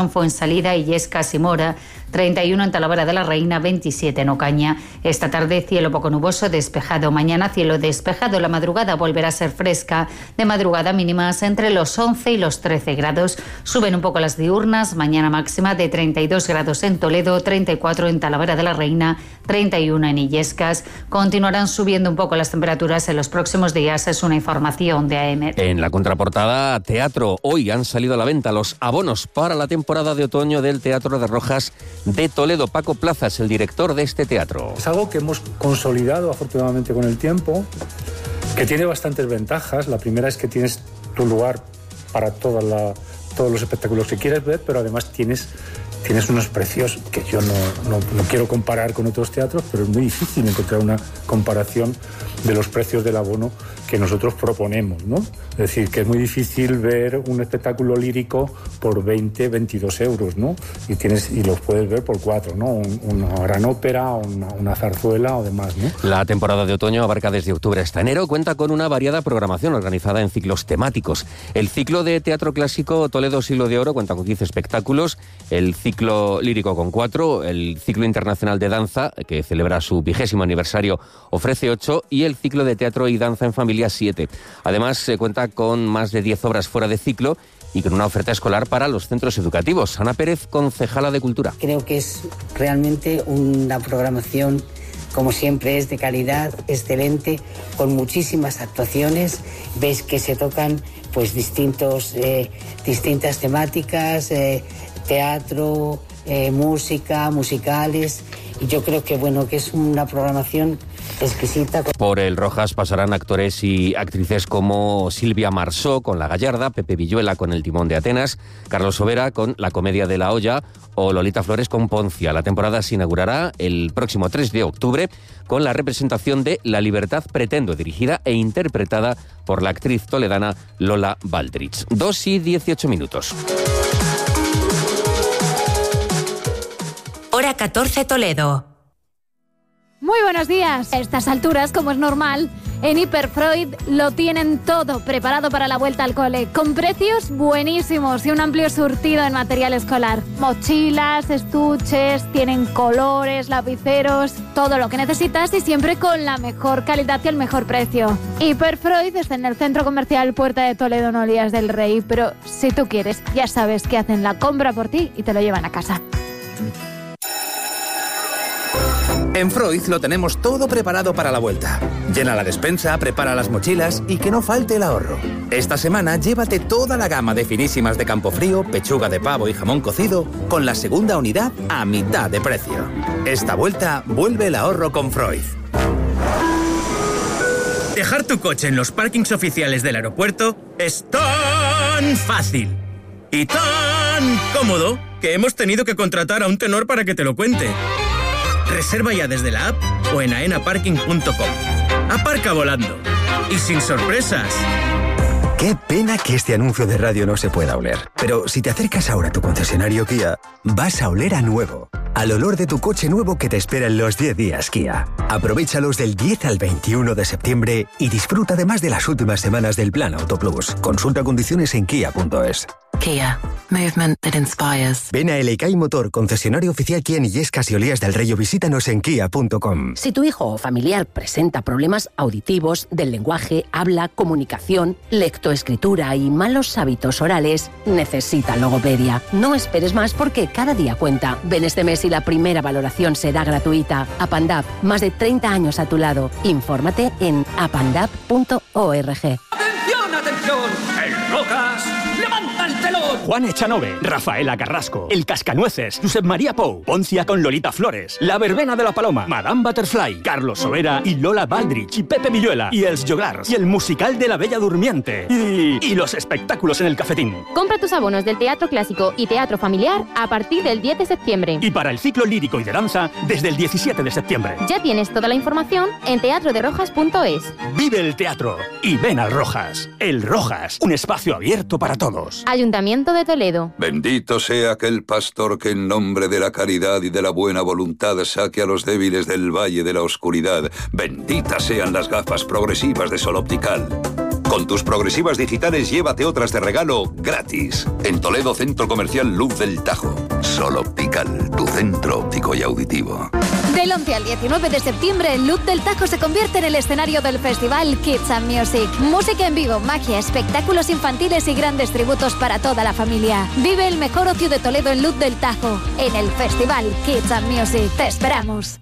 Fuensalida, Illescas y Mora, 31 en Talavera de la Reina, 27 en Ocaña. Esta tarde cielo poco nuboso, despejado. Mañana cielo despejado. La madrugada volverá a ser fresca. De madrugada mínimas entre los 11 y los 13 grados. Suben un poco las diurnas. Mañana máxima de 32 grados en Toledo, 34 en Talavera de la Reina, 31 en Illescas. Continuarán subiendo un poco las temperaturas en los próximos días. Es una información de AEMET. En la contraportada, teatro. Hoy han salido a la venta los abonos para la temporada de otoño del Teatro de Rojas de Toledo. Paco Plazas, el director de este teatro. Es algo que hemos consolidado afortunadamente con el tiempo, que tiene bastantes ventajas. La primera es que tienes tu lugar para todos los espectáculos que quieres ver, pero además tienes unos precios que yo no quiero comparar con otros teatros, pero es muy difícil encontrar una comparación de los precios del abono que nosotros proponemos, ¿no? Es decir, que es muy difícil ver un espectáculo lírico por 20, 22 euros, ¿no? Y los puedes ver por 4, ¿no? Una gran ópera, una zarzuela o demás, ¿no? La temporada de otoño abarca desde octubre hasta enero, cuenta con una variada programación organizada en ciclos temáticos. El ciclo de teatro clásico Toledo Siglo de Oro cuenta con 15 espectáculos, el ciclo lírico con 4, el ciclo internacional de danza, que celebra su 20º aniversario, ofrece 8, y el ciclo de teatro y danza en familia 7. Además, se cuenta con más de 10 obras fuera de ciclo y con una oferta escolar para los centros educativos. Ana Pérez, concejala de Cultura. Creo que es realmente una programación, como siempre, es de calidad, excelente, con muchísimas actuaciones. Ves que se tocan pues distintas temáticas, teatro, música, musicales, y yo creo que es una programación exquisita. Por el Rojas pasarán actores y actrices como Silvia Marsó con La Gallarda, Pepe Villuela con El Timón de Atenas, Carlos Sobera con La Comedia de la Olla o Lolita Flores con Poncia. La temporada se inaugurará el próximo 3 de octubre con la representación de La Libertad Pretendo, dirigida e interpretada por la actriz toledana Lola Baldrich. 2:18. Hora 14 Toledo. Muy buenos días. A estas alturas, como es normal, en Hiperfreud lo tienen todo preparado para la vuelta al cole, con precios buenísimos y un amplio surtido en material escolar. Mochilas, estuches, tienen colores, lapiceros, todo lo que necesitas y siempre con la mejor calidad y el mejor precio. Hiperfreud está en el Centro Comercial Puerta de Toledo, en Olías del Rey, pero si tú quieres, ya sabes que hacen la compra por ti y te lo llevan a casa. En Freud lo tenemos todo preparado para la vuelta. Llena la despensa, prepara las mochilas y que no falte el ahorro. Esta semana llévate toda la gama de finísimas de Campofrío, pechuga de pavo y jamón cocido con la segunda unidad a mitad de precio. Esta vuelta vuelve el ahorro con Freud. Dejar tu coche en los parkings oficiales del aeropuerto es tan fácil y tan cómodo que hemos tenido que contratar a un tenor para que te lo cuente. Reserva ya desde la app o en aenaparking.com. Aparca volando y sin sorpresas. Qué pena que este anuncio de radio no se pueda oler. Pero si te acercas ahora a tu concesionario Kia, vas a oler a nuevo. Al olor de tu coche nuevo que te espera en los 10 días Kia. Aprovéchalos del 10 al 21 de septiembre y disfruta además de las últimas semanas del Plan Auto Plus. Consulta condiciones en kia.es. Kia. Movement that inspires. Ven a Elecay Motor, concesionario oficial Kia en Illescas y Olías del Rey, o visítanos en kia.com. Si tu hijo o familiar presenta problemas auditivos, del lenguaje, habla, comunicación, lectoescritura y malos hábitos orales, necesita logopedia. No esperes más porque cada día cuenta. Ven este mes y la primera valoración será gratuita. Apandap, más de 30 años a tu lado. Infórmate en apandap.org. ¡Atención, atención! ¡El Rojas levanta el telón! Juan Echanove, Rafaela Carrasco, El Cascanueces, Josep María Pou, Poncia con Lolita Flores, La Verbena de la Paloma, Madame Butterfly, Carlos Sobera y Lola Baldrich y Pepe Villuela y Els Joglars y el musical de La Bella Durmiente y los espectáculos en el Cafetín. Compra tus abonos del teatro clásico y teatro familiar a partir del 10 de septiembre. Y para el ciclo lírico y de danza desde el 17 de septiembre. Ya tienes toda la información en teatroderojas.es. Vive el teatro y ven al Rojas. El Rojas, un espacio abierto para todos. Ayuntamiento de Toledo. Bendito sea aquel pastor que en nombre de la caridad y de la buena voluntad saque a los débiles del valle de la oscuridad. Benditas sean las gafas progresivas de Sol Optical. Con tus progresivas digitales llévate otras de regalo gratis. En Toledo, Centro Comercial Luz del Tajo. Solo Optical, tu centro óptico y auditivo. Del 11 al 19 de septiembre, Luz del Tajo se convierte en el escenario del festival Kids and Music. Música en vivo, magia, espectáculos infantiles y grandes tributos para toda la familia. Vive el mejor ocio de Toledo en Luz del Tajo, en el festival Kids and Music. ¡Te esperamos!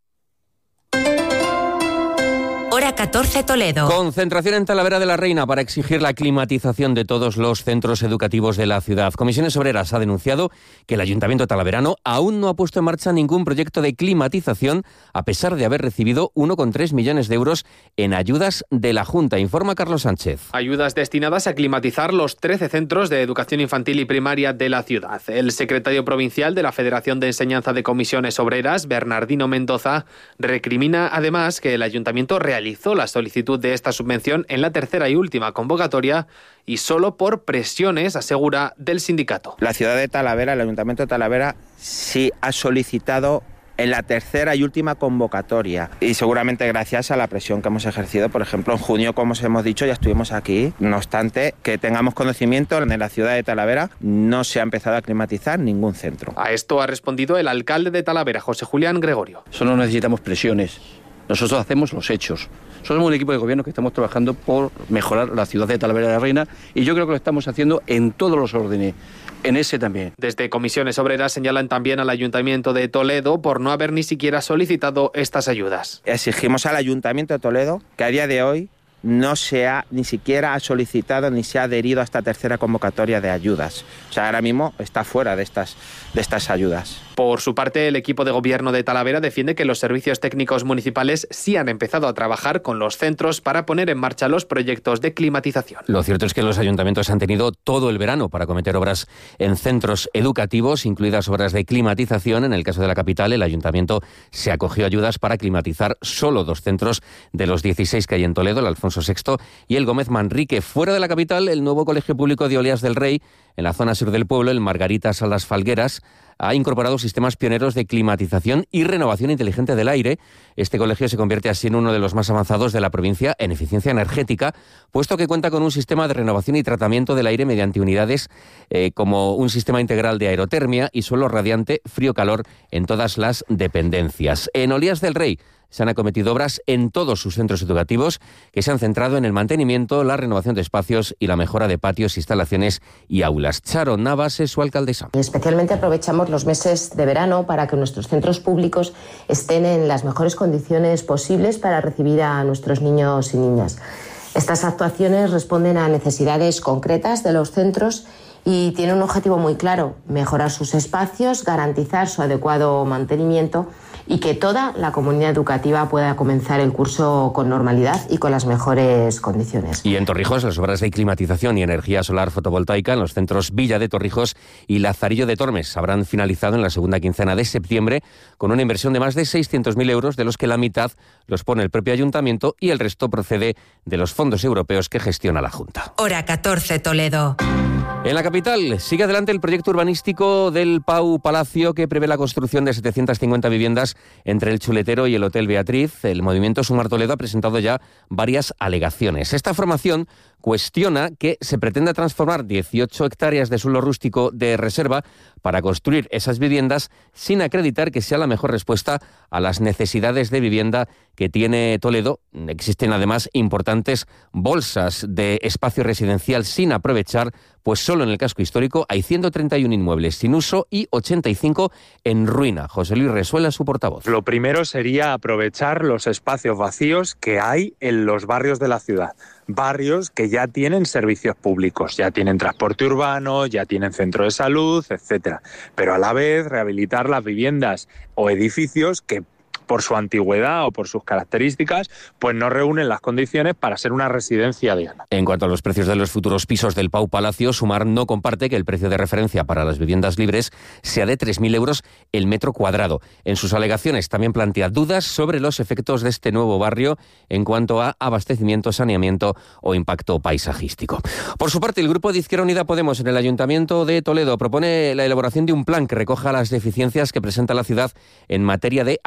Hora 14 Toledo. Concentración en Talavera de la Reina para exigir la climatización de todos los centros educativos de la ciudad. Comisiones Obreras ha denunciado que el Ayuntamiento talaverano aún no ha puesto en marcha ningún proyecto de climatización, a pesar de haber recibido 1,3 millones de euros en ayudas de la Junta, informa Carlos Sánchez. Ayudas destinadas a climatizar los 13 centros de educación infantil y primaria de la ciudad. El secretario provincial de la Federación de Enseñanza de Comisiones Obreras, Bernardino Mendoza, recrimina además que el Ayuntamiento realizó la solicitud de esta subvención en la tercera y última convocatoria y solo por presiones, asegura, del sindicato. La ciudad de Talavera, el Ayuntamiento de Talavera, sí ha solicitado en la tercera y última convocatoria y seguramente gracias a la presión que hemos ejercido. Por ejemplo, en junio, como os hemos dicho, ya estuvimos aquí. No obstante, que tengamos conocimiento, en la ciudad de Talavera no se ha empezado a climatizar ningún centro. A esto ha respondido el alcalde de Talavera, José Julián Gregorio. Solo necesitamos presiones. Nosotros hacemos los hechos. Somos un equipo de gobierno que estamos trabajando por mejorar la ciudad de Talavera de la Reina y yo creo que lo estamos haciendo en todos los órdenes, en ese también. Desde Comisiones Obreras señalan también al Ayuntamiento de Toledo por no haber ni siquiera solicitado estas ayudas. Exigimos al Ayuntamiento de Toledo que a día de hoy no se ha ni siquiera ha solicitado ni se ha adherido a esta tercera convocatoria de ayudas. O sea, ahora mismo está fuera de estas ayudas. Por su parte, el equipo de gobierno de Talavera defiende que los servicios técnicos municipales sí han empezado a trabajar con los centros para poner en marcha los proyectos de climatización. Lo cierto es que los ayuntamientos han tenido todo el verano para cometer obras en centros educativos, incluidas obras de climatización. En el caso de la capital, el ayuntamiento se acogió a ayudas para climatizar solo 2 centros de los 16 que hay en Toledo, el Alfonso VI y el Gómez Manrique. Fuera de la capital, el nuevo Colegio Público de Oleas del Rey, en la zona sur del pueblo, el Margarita Salas Falgueras, ha incorporado sistemas pioneros de climatización y renovación inteligente del aire. Este colegio se convierte así en uno de los más avanzados de la provincia en eficiencia energética, puesto que cuenta con un sistema de renovación y tratamiento del aire mediante unidades como un sistema integral de aerotermia y suelo radiante frío-calor en todas las dependencias. En Oleas del Rey se han acometido obras en todos sus centros educativos que se han centrado en el mantenimiento, la renovación de espacios y la mejora de patios, instalaciones y aulas. Charo Navas es su alcaldesa. Especialmente aprovechamos los meses de verano para que nuestros centros públicos estén en las mejores condiciones posibles para recibir a nuestros niños y niñas. Estas actuaciones responden a necesidades concretas de los centros y tienen un objetivo muy claro: mejorar sus espacios, garantizar su adecuado mantenimiento y que toda la comunidad educativa pueda comenzar el curso con normalidad y con las mejores condiciones. Y en Torrijos, las obras de climatización y energía solar fotovoltaica en los centros Villa de Torrijos y Lazarillo de Tormes habrán finalizado en la segunda quincena de septiembre con una inversión de más de 600.000 euros, de los que la mitad los pone el propio ayuntamiento y el resto procede de los fondos europeos que gestiona la Junta. Hora 14 Toledo. En la capital sigue adelante el proyecto urbanístico del Pau Palacio, que prevé la construcción de 750 viviendas entre el Chuletero y el Hotel Beatriz. El movimiento Sumar Toledo ha presentado ya varias alegaciones. Esta formación cuestiona que se pretenda transformar 18 hectáreas de suelo rústico de reserva para construir esas viviendas sin acreditar que sea la mejor respuesta a las necesidades de vivienda que tiene Toledo. Existen además importantes bolsas de espacio residencial sin aprovechar, pues solo en el casco histórico hay 131 inmuebles sin uso y 85 en ruina. José Luis Resuela, su portavoz. Lo primero sería aprovechar los espacios vacíos que hay en los barrios de la ciudad. Barrios que ya tienen servicios públicos, ya tienen transporte urbano, ya tienen centro de salud, etcétera. Pero a la vez rehabilitar las viviendas o edificios que por su antigüedad o por sus características, pues no reúnen las condiciones para ser una residencia digna. En cuanto a los precios de los futuros pisos del Pau Palacio, Sumar no comparte que el precio de referencia para las viviendas libres sea de 3.000 euros el metro cuadrado. En sus alegaciones también plantea dudas sobre los efectos de este nuevo barrio en cuanto a abastecimiento, saneamiento o impacto paisajístico. Por su parte, el grupo de Izquierda Unida Podemos en el Ayuntamiento de Toledo propone la elaboración de un plan que recoja las deficiencias que presenta la ciudad en materia de accesibilidad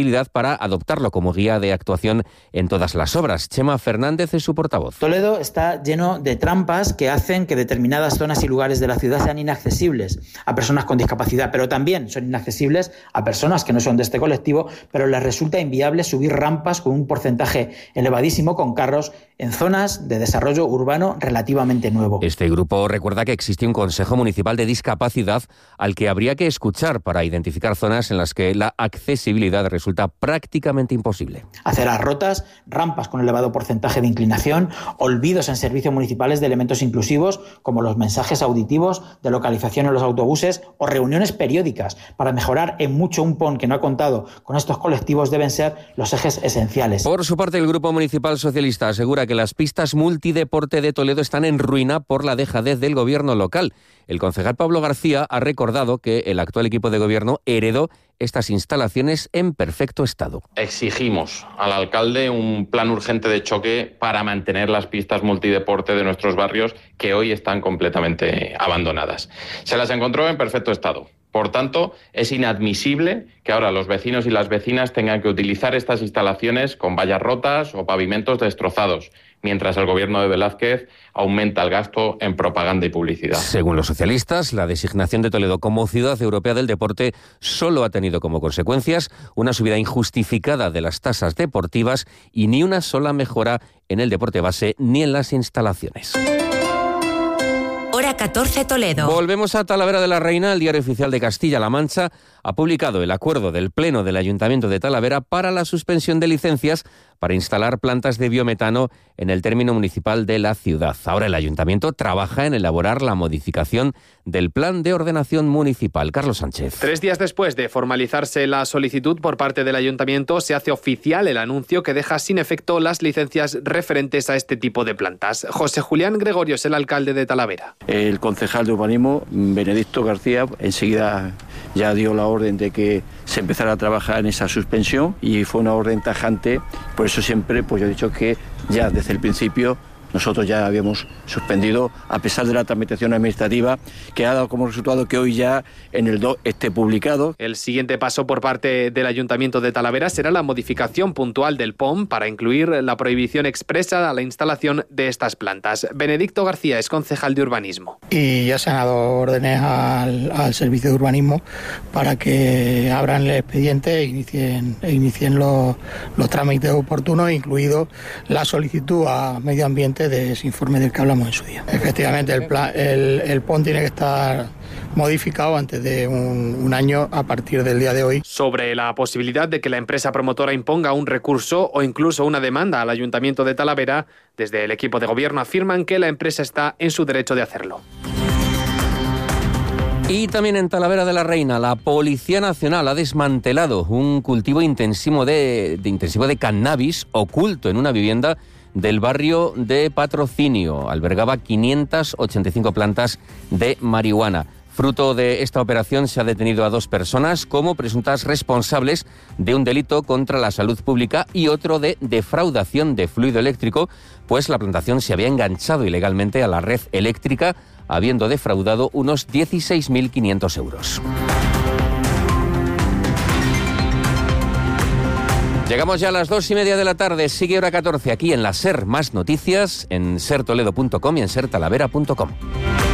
accesibilidad para adoptarlo como guía de actuación en todas las obras. Chema Fernández es su portavoz. Toledo está lleno de trampas que hacen que determinadas zonas y lugares de la ciudad sean inaccesibles a personas con discapacidad, pero también son inaccesibles a personas que no son de este colectivo, pero les resulta inviable subir rampas con un porcentaje elevadísimo con carros en zonas de desarrollo urbano relativamente nuevo. Este grupo recuerda que existe un Consejo Municipal de Discapacidad al que habría que escuchar para identificar zonas en las que la accesibilidad resulta prácticamente imposible. Aceras rotas, rampas con elevado porcentaje de inclinación, olvidos en servicios municipales de elementos inclusivos como los mensajes auditivos de localización en los autobuses o reuniones periódicas para mejorar en mucho un PON que no ha contado con estos colectivos deben ser los ejes esenciales. Por su parte, el Grupo Municipal Socialista asegura que las pistas multideporte de Toledo están en ruina por la dejadez del gobierno local. El concejal Pablo García ha recordado que el actual equipo de gobierno heredó estas instalaciones en perfecto estado. Exigimos al alcalde un plan urgente de choque para mantener las pistas multideporte de nuestros barrios que hoy están completamente abandonadas. Se las encontró en perfecto estado. Por tanto, es inadmisible que ahora los vecinos y las vecinas tengan que utilizar estas instalaciones con vallas rotas o pavimentos destrozados, mientras el gobierno de Velázquez aumenta el gasto en propaganda y publicidad. Según los socialistas, la designación de Toledo como ciudad europea del deporte solo ha tenido como consecuencias una subida injustificada de las tasas deportivas y ni una sola mejora en el deporte base ni en las instalaciones. Hora 14 Toledo. Volvemos a Talavera de la Reina. El Diario Oficial de Castilla-La Mancha ha publicado el acuerdo del Pleno del Ayuntamiento de Talavera para la suspensión de licencias para instalar plantas de biometano en el término municipal de la ciudad. Ahora el Ayuntamiento trabaja en elaborar la modificación del Plan de Ordenación Municipal. Carlos Sánchez. 3 días después de formalizarse la solicitud por parte del Ayuntamiento, se hace oficial el anuncio que deja sin efecto las licencias referentes a este tipo de plantas. José Julián Gregorio es el alcalde de Talavera. El concejal de urbanismo, Benedicto García, enseguida ya dio la orden de que se empezara a trabajar en esa suspensión y fue una orden tajante. Por eso siempre yo he dicho que ya desde el principio nosotros ya habíamos suspendido, a pesar de la tramitación administrativa, que ha dado como resultado que hoy ya en el 2 esté publicado. El siguiente paso por parte del Ayuntamiento de Talavera será la modificación puntual del POM para incluir la prohibición expresa a la instalación de estas plantas. Benedicto García es concejal de urbanismo. Y ya se han dado órdenes al servicio de urbanismo para que abran el expediente e inicien los trámites oportunos, incluido la solicitud a Medio Ambiente de ese informe del que hablamos en su día. Efectivamente, el PON tiene que estar modificado antes de un año a partir del día de hoy. Sobre la posibilidad de que la empresa promotora imponga un recurso o incluso una demanda al Ayuntamiento de Talavera, desde el equipo de gobierno afirman que la empresa está en su derecho de hacerlo. Y también en Talavera de la Reina, la Policía Nacional ha desmantelado un cultivo intensivo de cannabis oculto en una vivienda del barrio de Patrocinio. Albergaba 585 plantas de marihuana. Fruto de esta operación se ha detenido a 2 personas como presuntas responsables de un delito contra la salud pública y otro de defraudación de fluido eléctrico, pues la plantación se había enganchado ilegalmente a la red eléctrica, habiendo defraudado unos 16.500 euros. Llegamos ya a las 2:30 de la tarde, sigue Hora 14 aquí en la SER. Más noticias en sertoledo.com y en sertalavera.com.